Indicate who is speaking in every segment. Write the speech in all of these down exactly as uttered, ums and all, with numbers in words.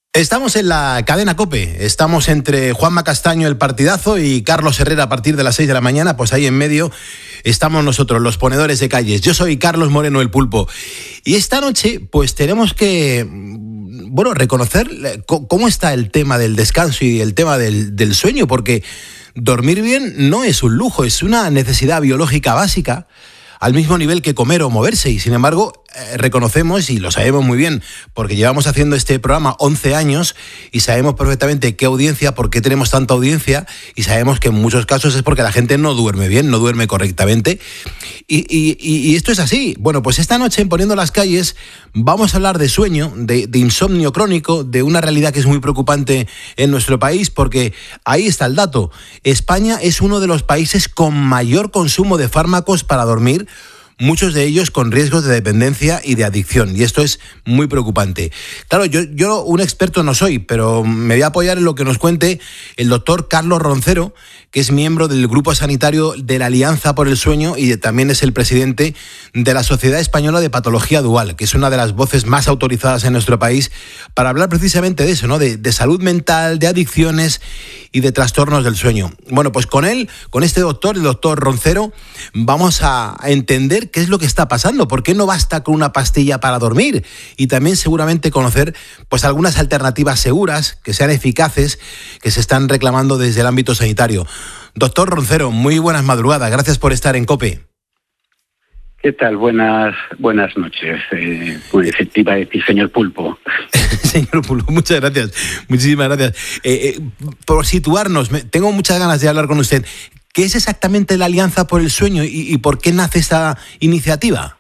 Speaker 1: Estamos en la cadena COPE, estamos entre Juanma Castaño, el partidazo, y Carlos Herrera a partir de las seis de la mañana, pues ahí en medio estamos nosotros, los ponedores de calles. Yo soy Carlos Moreno, el Pulpo. Y esta noche, pues tenemos que, bueno, reconocer cómo está el tema del descanso y el tema del, del sueño, porque dormir bien no es un lujo, es una necesidad biológica básica, al mismo nivel que comer o moverse, y sin embargo eh, reconocemos, y lo sabemos muy bien, porque llevamos haciendo este programa once años y sabemos perfectamente qué audiencia, por qué tenemos tanta audiencia, y sabemos que en muchos casos es porque la gente no duerme bien, no duerme correctamente, y, y, y esto es así. Bueno, pues esta noche en Poniendo las Calles vamos a hablar de sueño, de, de insomnio crónico, de una realidad que es muy preocupante en nuestro país, porque ahí está el dato. España es uno de los países con mayor consumo de fármacos para dormir, muchos de ellos con riesgos de dependencia y de adicción, y esto es muy preocupante. Claro, yo, yo un experto no soy, pero me voy a apoyar en lo que nos cuente el doctor Carlos Roncero, que es miembro del Grupo Sanitario de la Alianza por el Sueño y también es el presidente de la Sociedad Española de Patología Dual, que es una de las voces más autorizadas en nuestro país para hablar precisamente de eso, ¿no? De, de salud mental, de adicciones y de trastornos del sueño. Bueno, pues con él, con este doctor, el doctor Roncero, vamos a, a entender qué es lo que está pasando, por qué no basta con una pastilla para dormir, y también seguramente conocer pues algunas alternativas seguras, que sean eficaces, que se están reclamando desde el ámbito sanitario. Doctor Roncero, muy buenas madrugadas, gracias por estar en COPE.
Speaker 2: ¿Qué tal? Buenas buenas noches. Eh, pues te iba a decir señor Pulpo.
Speaker 1: Señor Pulpo, muchas gracias, muchísimas gracias. Eh, eh, por situarnos, me, tengo muchas ganas de hablar con usted. ¿Qué es exactamente la Alianza por el Sueño y, y por qué nace esta iniciativa?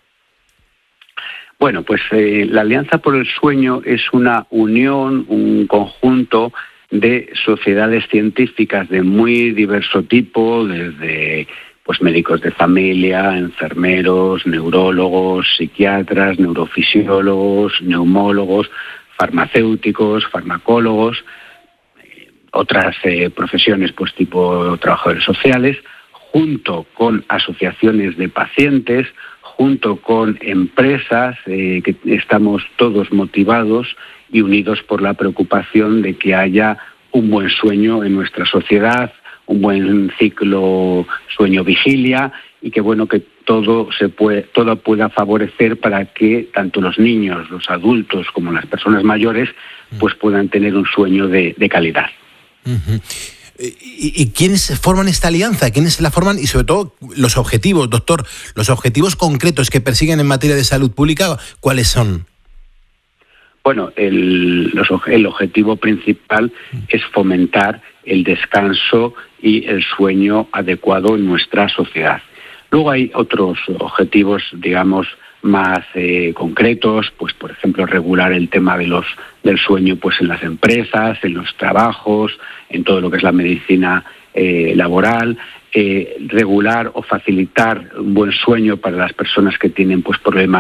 Speaker 2: Bueno, pues eh, la Alianza por el Sueño es una unión, un conjunto de sociedades científicas de muy diverso tipo, desde pues médicos de familia, enfermeros, neurólogos, psiquiatras, neurofisiólogos, neumólogos, farmacéuticos, farmacólogos, otras eh, profesiones pues tipo trabajadores sociales, junto con asociaciones de pacientes, junto con empresas eh, que estamos todos motivados y unidos por la preocupación de que haya un buen sueño en nuestra sociedad, un buen ciclo sueño-vigilia, y que bueno que todo se puede, todo pueda favorecer para que tanto los niños, los adultos como las personas mayores pues puedan tener un sueño de, de calidad.
Speaker 1: Uh-huh. ¿Y, ¿Y quiénes forman esta alianza? ¿Quiénes la forman? Y sobre todo los objetivos, doctor, los objetivos concretos que persiguen en materia de salud pública, ¿cuáles son?
Speaker 2: Bueno, el, los, el objetivo principal es fomentar el descanso y el sueño adecuado en nuestra sociedad. Luego hay otros objetivos, digamos, más eh, concretos, pues por ejemplo regular el tema de los del sueño pues en las empresas, en los trabajos, en todo lo que es la medicina eh, laboral, eh, regular o facilitar un buen sueño para las personas que tienen pues problemas